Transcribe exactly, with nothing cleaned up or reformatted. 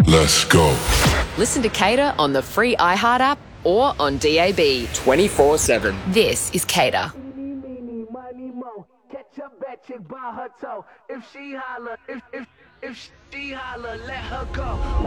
Let's go. Listen to Cater on the free iHeart app or on D A B twenty-four seven. This is Cater. Catch a bad chick by her toe. If she holler, if if if she holler, let her go.